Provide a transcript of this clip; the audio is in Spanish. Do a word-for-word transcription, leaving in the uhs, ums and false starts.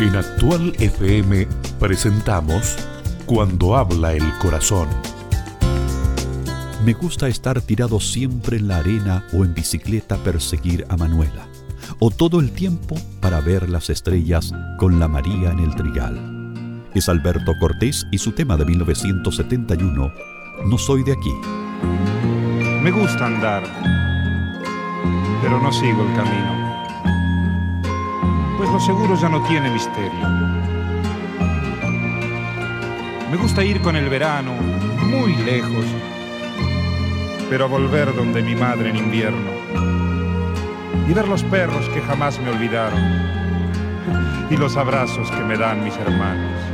En Actual F M presentamos Cuando habla el corazón. Me gusta estar tirado siempre en la arena o en bicicleta perseguir a Manuela, o todo el tiempo para ver las estrellas con la María en el trigal. Es Alberto Cortés y su tema de mil novecientos setenta y uno, No soy de aquí. Me gusta andar, pero no sigo el camino, pues lo seguro ya no tiene misterio. Me gusta ir con el verano muy lejos, pero volver donde mi madre en invierno y ver los perros que jamás me olvidaron y los abrazos que me dan mis hermanos.